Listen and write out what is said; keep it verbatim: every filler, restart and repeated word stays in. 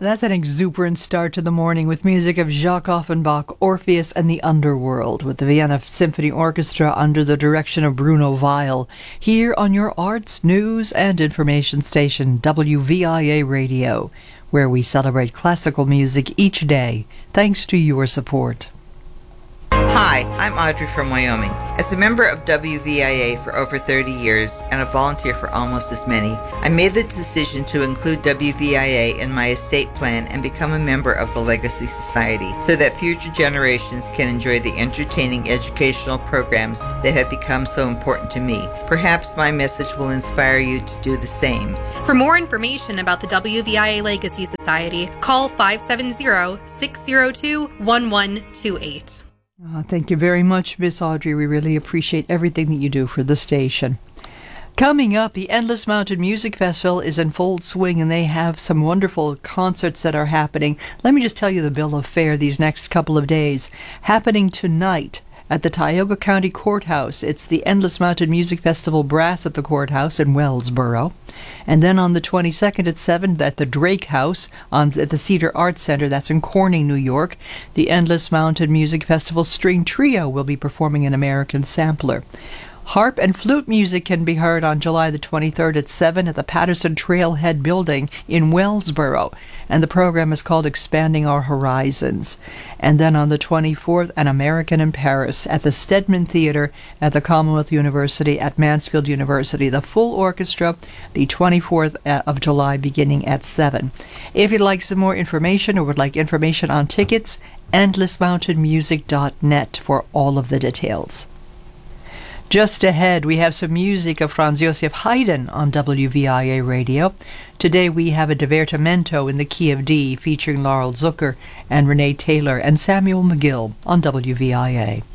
That's an exuberant start to the morning with music of Jacques Offenbach, Orpheus and the Underworld, with the Vienna Symphony Orchestra under the direction of Bruno Weil, here on your arts, news, and information station, W V I A Radio, where we celebrate classical music each day, thanks to your support. Hi, I'm Audrey from Wyoming. As a member of W V I A for over thirty years and a volunteer for almost as many, I made the decision to include W V I A in my estate plan and become a member of the Legacy Society so that future generations can enjoy the entertaining educational programs that have become so important to me. Perhaps my message will inspire you to do the same. For more information about the W V I A Legacy Society, call five seven zero, six zero two, one one two eight. Uh, thank you very much, Miss Audrey. We really appreciate everything that you do for the station. Coming up, the Endless Mountain Music Festival is in full swing, and they have some wonderful concerts that are happening. Let me just tell you the bill of fare these next couple of days. Happening tonight at the Tioga County Courthouse, it's the Endless Mountain Music Festival Brass at the Courthouse in Wellsboro. And then on the twenty-second at seven at the Drake House on at the Cedar Arts Center, that's in Corning, New York, the Endless Mountain Music Festival String Trio will be performing an American Sampler. Harp and flute music can be heard on July the twenty-third at seven at the Patterson Trailhead Building in Wellsboro, and the program is called Expanding Our Horizons. And then on the twenty-fourth, an American in Paris at the Stedman Theater at the Commonwealth University at Mansfield University. The full orchestra, the twenty-fourth of July, beginning at seven. If you'd like some more information or would like information on tickets, endless mountain music dot net for all of the details. Just ahead, we have some music of Franz Josef Haydn on W V I A Radio. Today we have a divertimento in the key of D featuring Laurel Zucker and Renee Taylor and Samuel McGill on W V I A.